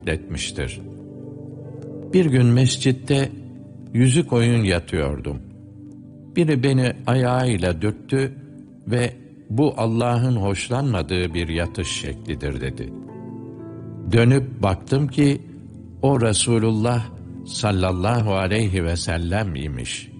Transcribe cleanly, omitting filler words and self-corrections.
etmiştir. Bir gün mescitte yüzü koyun yatıyordum. Biri beni ayağıyla dürttü ve bu Allah'ın hoşlanmadığı bir yatış şeklidir dedi. Dönüp baktım ki o Resulullah sallallahu aleyhi ve sellem imiş.